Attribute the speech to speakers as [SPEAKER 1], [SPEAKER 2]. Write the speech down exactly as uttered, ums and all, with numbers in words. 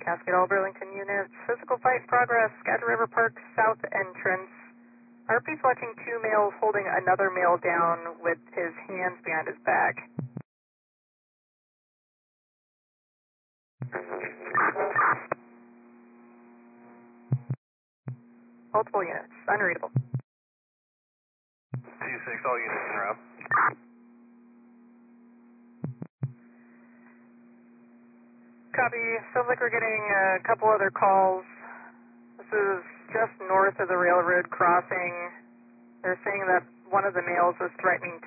[SPEAKER 1] Cascade All Burlington units, physical fight progress, Skagit River Park south entrance. R P's watching two males holding another male down with his hands behind his back. Multiple units, unreadable.
[SPEAKER 2] T six, all units in route.
[SPEAKER 1] Copy. Sounds like we're getting a couple other calls. This is just north of the railroad crossing. They're saying that one of the males was threatening